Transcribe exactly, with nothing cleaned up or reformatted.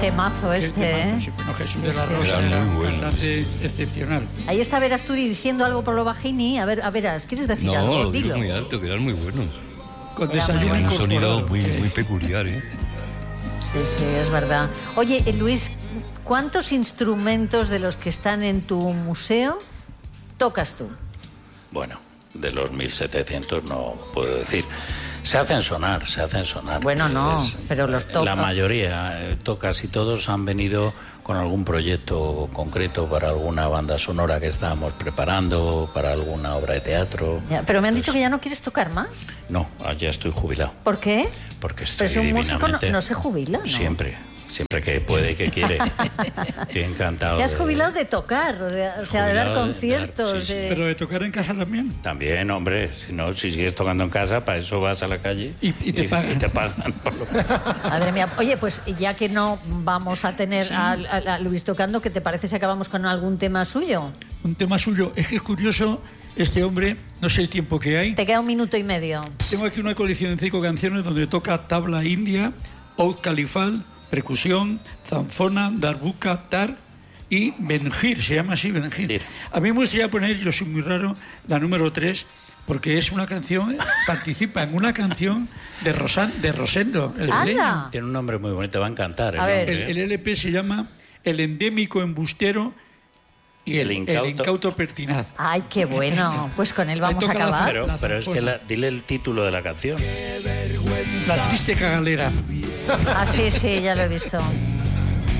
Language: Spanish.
temazo este, Qué temazo, ¿eh? sí, bueno, Jesús de la Sí, Rosa Era era muy un bueno. cantante excepcional. Ahí está Verasturi diciendo algo por lo bajini. A ver, a Veras, ¿quieres decir No, algo? lo digo Dilo. muy alto, que eran muy buenos. Con Era muy desayuno bueno. Un sonido incorporado. muy, Eh, muy peculiar, ¿eh? Sí, sí, es verdad. Oye, eh, Luis, ¿cuántos instrumentos de los que están en tu museo tocas tú? Bueno, de los mil setecientos no puedo decir. Se hacen sonar, se hacen sonar. Bueno, no, Es- pero los tocas. La mayoría, eh, to- casi todos han venido con algún proyecto concreto para alguna banda sonora que estábamos preparando, para alguna obra de teatro. Ya, pero me han dicho que ya no quieres tocar más. No, ah, ya estoy jubilado, ¿Por qué? porque estoy Pero si un músico no, divinamente... no se jubila, ¿no? Siempre, siempre que puede y que quiere. Estoy encantado. Te has de- jubilado de tocar, o sea, o sea, de dar Jubilado de dar, conciertos. sí, sí. de- Pero de tocar en casa también. También, hombre, si no, si sigues tocando en casa, para eso vas a la calle Y- y te pagan. y te pagan por lo que- Madre mía. Oye, pues ya que no vamos a tener a, a- a Luis tocando, ¿qué te parece si acabamos con algún tema suyo? Un tema suyo. Es que es curioso, este hombre, no sé el tiempo que hay. Te queda un minuto y medio. Tengo aquí una colección de cinco canciones donde toca tabla india, oud califal, percusión, zanfona, darbuka, tar y benjir, se llama así, benjir. Dir. A mí me gustaría poner, yo soy muy raro, la número tres, porque es una canción, participa en una canción de, Rosan, de Rosendo, el ¡Anda! leño. Tiene un nombre muy bonito, te va a encantar. A el ver. El, nombre, el ¿eh? L P se llama El endémico embustero y el, El el incauto. incauto pertinaz. Ay, qué bueno. Pues con él vamos a toca la acabar. Pero, La pero es que zanfona. la- dile el título de la canción. La triste cagalera. Ah, sí, sí, ya lo he visto.